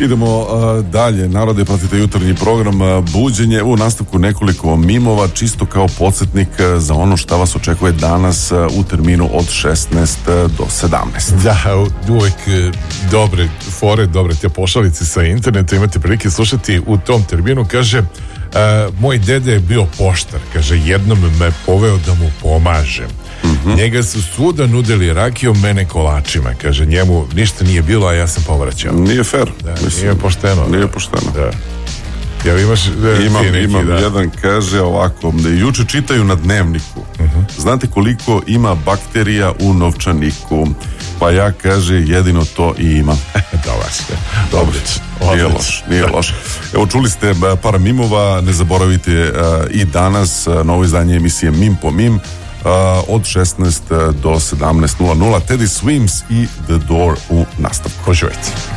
Idemo dalje. Narode, pratite jutarnji program Buđenje. U nastavku nekoliko mimova, čisto kao podsjetnik za ono šta vas očekuje danas u terminu od 16 do 17. Da, uvek dobre fore, dobre te pošalice sa interneta imate prilike slušati u tom terminu. Kaže, moj dede je bio poštar, kaže, jednom me poveo da mu pomažem. Njega su svuda nudili rakijom, mene kolačima. Kaže, njemu ništa nije bilo, a ja sam povraćao. Nije fair. Nije pošteno. Nije pošteno. Da. Jel imaš imam jedan, kaže ovako, juče čitaju na dnevniku. Znate koliko ima bakterija u novčaniku? Pa ja, kaže, jedino to i imam. Dobro. Nije loš. Evo, čuli ste par mimova, ne zaboravite i danas novo izdanje emisije Mim po Mim od 16 do 17:00. Teddy Swims i The Door u nastavku. Uživajte.